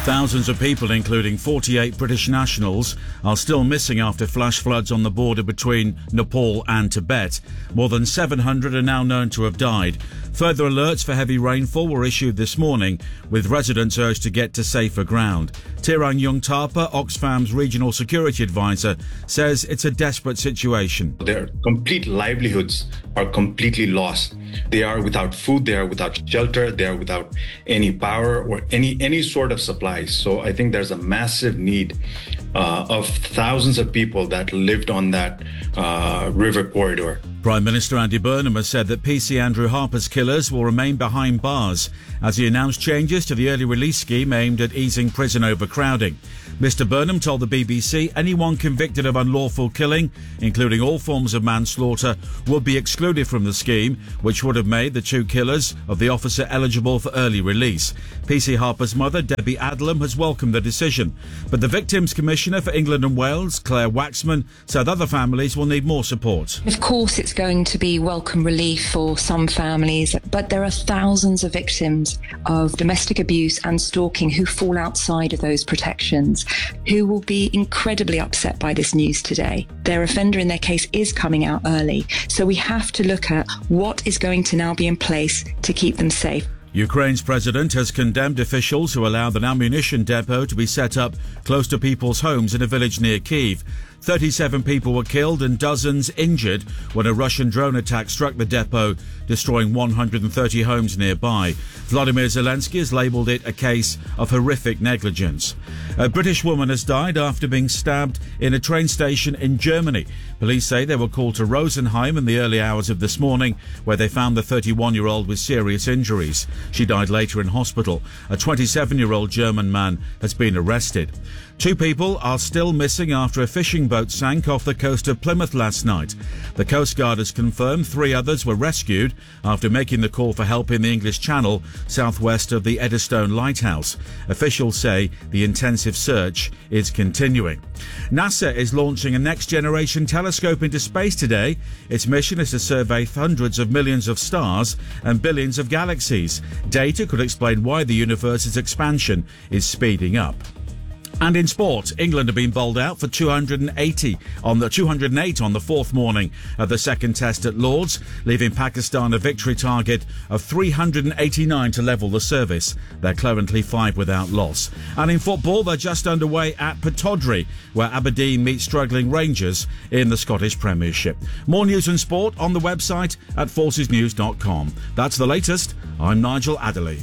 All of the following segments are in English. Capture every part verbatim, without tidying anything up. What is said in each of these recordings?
Thousands of people, including forty-eight British nationals, are still missing after flash floods on the border between Nepal and Tibet. More than seven hundred are now known to have died. Further alerts for heavy rainfall were issued this morning, with residents urged to get to safer ground. Tirang Yungtapa, Oxfam's regional security advisor, says it's a desperate situation. Their complete livelihoods are completely lost. They are without food, they are without shelter, they are without any power or any, any sort of supplies. So I think there's a massive need uh, of thousands of people that lived on that uh, river corridor. Prime Minister Andy Burnham has said that P C Andrew Harper's killers will remain behind bars as he announced changes to the early release scheme aimed at easing prison overcrowding. Mister Burnham told the B B C anyone convicted of unlawful killing, including all forms of manslaughter, would be excluded from the scheme, which would have made the two killers of the officer eligible for early release. P C Harper's mother, Debbie Adlam, has welcomed the decision, but the Victims Commissioner for England and Wales, Claire Waxman, said other families will need more support. Of course, it's going to be welcome relief for some families, but there are thousands of victims of domestic abuse and stalking who fall outside of those protections, who will be incredibly upset by this news today. Their offender in their case is coming out early, so we have to look at what is going to now be in place to keep them safe. Ukraine's president has condemned officials who allowed an ammunition depot to be set up close to people's homes in a village near Kyiv. thirty-seven people were killed and dozens injured when a Russian drone attack struck the depot, destroying one hundred thirty homes nearby. Vladimir Zelensky has labelled it a case of horrific negligence. A British woman has died after being stabbed in a train station in Germany. Police say they were called to Rosenheim in the early hours of this morning, where they found the thirty-one-year-old with serious injuries. She died later in hospital. A twenty-seven-year-old German man has been arrested. Two people are still missing after a fishing boat sank off the coast of Plymouth last night. The Coast Guard has confirmed three others were rescued after making the call for help in the English Channel, southwest of the Eddystone Lighthouse. Officials say the intensive search is continuing. NASA is launching a next-generation telescope into space today. Its mission is to survey hundreds of millions of stars and billions of galaxies. Data could explain why the universe's expansion is speeding up. And in sport, England have been bowled out for two hundred eighty on the two hundred eight on the fourth morning of the second test at Lords, leaving Pakistan a victory target of three hundred eighty-nine to level the service. They're currently five without loss. And in football, they're just underway at Pataudry, where Aberdeen meet struggling Rangers in the Scottish Premiership. More news and sport on the website at forces news dot com. That's the latest. I'm Nigel Adderley.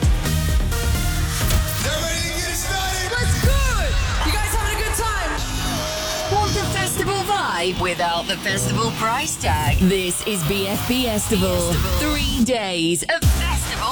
Without the festival price tag. This is B F B Festival. Three days of